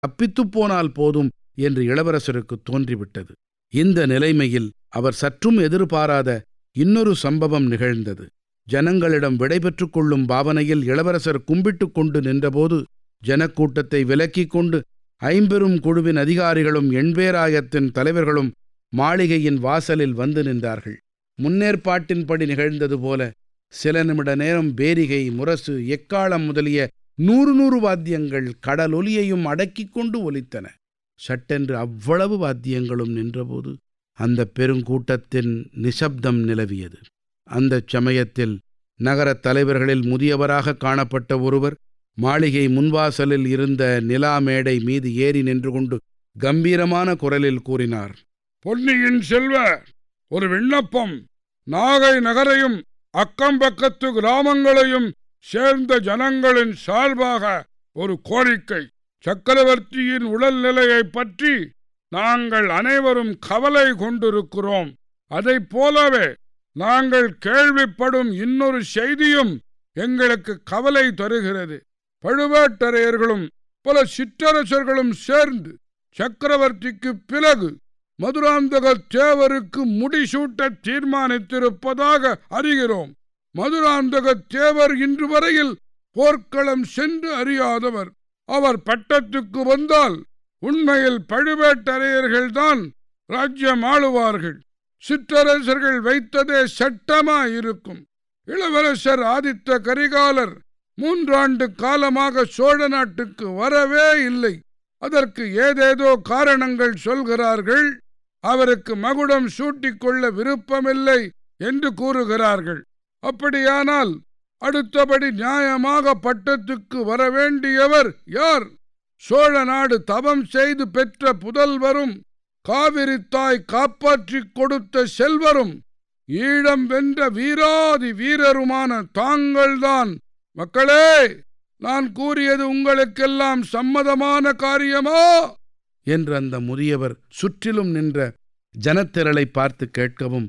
தப்பித்துப் போனால் போதும் என்று இளவரசருக்கு தோன்றிவிட்டது. இந்த நிலைமையில் அவர் சற்றும் எதிர்பாராத இன்னொரு சம்பவம் நிகழ்ந்தது. ஜனங்களிடம் விடைபெற்றுக் கொள்ளும் பாவனையில் இளவரசர் கும்பிட்டுக் கொண்டு நின்றபோது ஜனக்கூட்டத்தை விலக்கிக் கொண்டு ஐம்பெரும் குழுவின் அதிகாரிகளும் எண்பேராயத்தின் தலைவர்களும் மாளிகையின் வாசலில் வந்து நின்றார்கள். முன்னேற்பாட்டின்படி நிகழ்ந்தது போல சில நிமிட நேரம் பேரிகை, முரசு, எக்காளம் முதலிய 100 வாத்தியங்கள் கடலொலியையும் அடக்கிக் கொண்டு ஒலித்தன. சட்டென்று அவ்வளவு வாத்தியங்களும் நின்றபோது அந்த பெருங்கூட்டத்தின் நிசப்தம் நிலவியது. அந்தச் சமயத்தில் நகரத் தலைவர்களில் முதியவராக காணப்பட்ட ஒருவர் மாளிகை முன்வாசலில் இருந்த நிலா மேடை மீது ஏறி நின்று கொண்டு கம்பீரமான குரலில் கூறினார்: பொன்னியின் செல்வ, ஒரு விண்ணப்பம். நாகை நகரையும் அக்கம்பக்கத்து கிராமங்களையும் சேர்ந்த ஜனங்களின் சார்பாக ஒரு கோரிக்கை. சக்கரவர்த்தியின் உடல்நிலையை பற்றி நாங்கள் அனைவரும் கவலை கொண்டிருக்கிறோம். அதைப் போலவே நாங்கள் கேள்விப்படும் இன்னொரு செய்தியும் எங்களுக்கு கவலை தருகிறது. பழுவேட்டரையர்களும் பல சிற்றரசர்களும் சேர்ந்து சக்கரவர்த்திக்கு பிறகு மதுராந்தக தேவருக்கு முடிசூட்ட தீர்மானித்திருப்பதாக அறிகிறோம். மதுராந்தக தேவர் இன்று வரையில் போர்க்களம் சென்று அறியாதவர். அவர் பட்டத்துக்கு வந்தால் உண்மையில் பழுவேட்டரையர்கள்தான் ராஜ்யம் ஆளுவார்கள். சிற்றரசர்கள் வைத்ததே சட்டமாயிருக்கும். இளவரசர் ஆதித்த கரிகாலர் 3 ஆண்டு காலமாக சோழ நாட்டுக்கு வரவே இல்லை. அதற்கு ஏதேதோ காரணங்கள் சொல்கிறார்கள். அவருக்கு மகுடம் சூட்டிக்கொள்ள விருப்பமில்லை என்று கூறுகிறார்கள். அப்படியானால் அடுத்தபடி நியாயமாக பட்டத்துக்கு வரவேண்டியவர் யார்? சோழ நாடு தவம் செய்து பெற்ற புதல்வரும், காவிரி தாய் காப்பாற்றிக் கொடுத்த செல்வரும், ஈழம் வென்ற வீராதி வீரருமான தாங்கள்தான். மக்களே, நான் கூறியது உங்களுக்கெல்லாம் சம்மதமான காரியமா என்று அந்த முதியவர் சுற்றிலும் நின்ற ஜனத்திரளை பார்த்து கேட்கவும்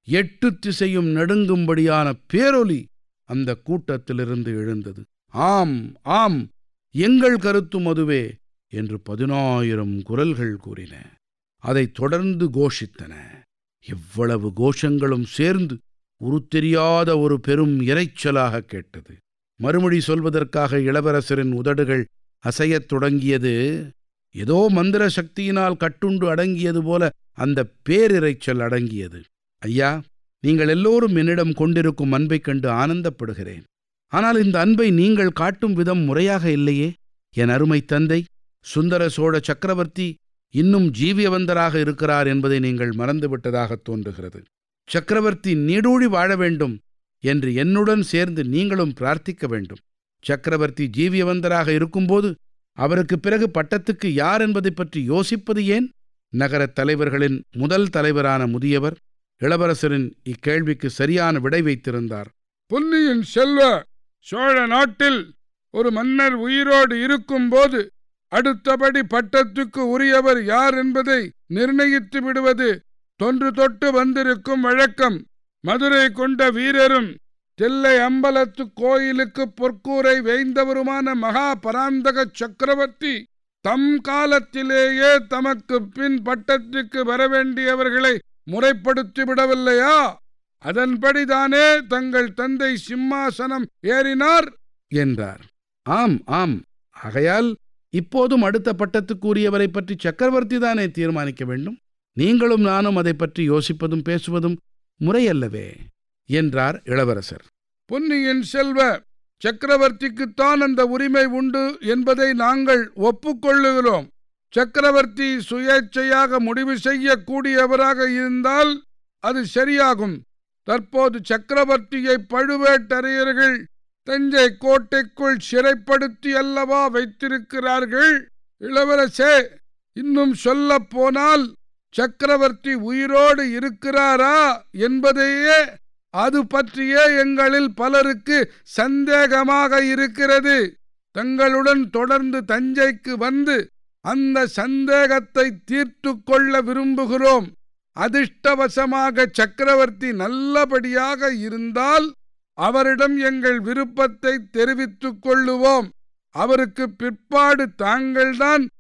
8 திசையும் நடுங்கும்படியான பேரொலி அந்த கூட்டத்திலிருந்து எழுந்தது. ஆம், ஆம், எங்கள் கருத்தும் அதுவே என்று 10,000 குரல்கள் கூறின. அதைத் தொடர்ந்து கோஷித்தன. இவ்வளவு கோஷங்களும் சேர்ந்து உருத்தெரியாத ஒரு பெரும் இரைச்சலாக கேட்டது. மறுமொழி சொல்வதற்காக இளவரசரின் உதடுகள் அசையத் தொடங்கியது. ஏதோ மந்திர சக்தியினால் கட்டுண்டு அடங்கியது போல அந்த பேரிரைச்சல் அடங்கியது. ஐயா, நீங்கள் எல்லோரும் என்னிடம் கொண்டிருக்கும் அன்பைக் கண்டு ஆனந்தப்படுகிறேன். ஆனால் இந்த அன்பை நீங்கள் காட்டும் விதம் முறையாக இல்லையே. என் அருமை தந்தை சுந்தர சோழ சக்கரவர்த்தி இன்னும் ஜீவியவந்தராக இருக்கிறார் என்பதை நீங்கள் மறந்துவிட்டதாக தோன்றுகிறது. சக்கரவர்த்தி நீடூழி வாழ வேண்டும் என்று என்னுடன் சேர்ந்து நீங்களும் பிரார்த்திக்க வேண்டும். சக்கரவர்த்தி ஜீவியவந்தராக இருக்கும்போது அவருக்கு பிறகு பட்டத்துக்கு யார் என்பதை பற்றி யோசிப்பது ஏன்? நகரத் தலைவர்களின் முதல் தலைவரான முதியவர் இளவரசரின் இக்கேள்விக்கு சரியான விடை வைத்திருந்தார். பொன்னியின் செல்வ, சோழ நாட்டில் ஒரு மன்னர் உயிரோடு இருக்கும்போது அடுத்தபடி பட்டத்துக்கு உரியவர் யார் என்பதை நிர்ணயித்து விடுவது தொன்று தொட்டு வந்திருக்கும் வழக்கம். மதுரை கொண்ட வீரரும் தில்லை அம்பலத்து கோயிலுக்கு பொற்கூரை வேய்ந்தவருமான மகா பராந்தக சக்கரவர்த்தி தம் காலத்திலேயே தமக்கு பின் பட்டத்துக்கு வரவேண்டியவர்களை முறைப்படுத்தி விடவில்லையா? அதன்படிதானே தங்கள் தந்தை சிம்மாசனம் ஏறினார் என்றார். ஆம், ஆம். ஆகையால் இப்போதும் அடுத்த பட்டத்துக்குரியவரை பற்றி சக்கரவர்த்தி தானே தீர்மானிக்க வேண்டும். நீங்களும் நானும் அதை பற்றி யோசிப்பதும் பேசுவதும் முறையல்லவே என்றார் இளவரசர். பொன்னியின் செல்வ, சக்கரவர்த்திக்குத்தான் அந்த உரிமை உண்டு என்பதை நாங்கள் ஒப்புக்கொள்ளுகிறோம். சக்கரவர்த்தி சுயேச்சையாக முடிவு செய்யக்கூடியவராக இருந்தால் அது சரியாகும். தற்போது சக்கரவர்த்தியை பழுவேட்டரையர்கள் தஞ்சை கோட்டைக்குள் சிறைப்படுத்தி அல்லவா வைத்திருக்கிறார்கள். இளவரசே, இன்னும் சொல்ல போனால் சக்கரவர்த்தி உயிரோடு இருக்கிறாரா என்பதையே அது பற்றியே எங்களில் பலருக்கு சந்தேகமாக இருக்கிறது. தங்களுடன் தொடர்ந்து தஞ்சைக்கு வந்து அந்த சந்தேகத்தை தீர்த்து கொள்ள விரும்புகிறோம். அதிர்ஷ்டவசமாக சக்கரவர்த்தி நல்லபடியாக இருந்தால் அவரிடம் எங்கள் விருப்பத்தை தெரிவித்துக் கொள்ளுவோம். அவருக்கு பிற்பாடு தாங்கள்தான்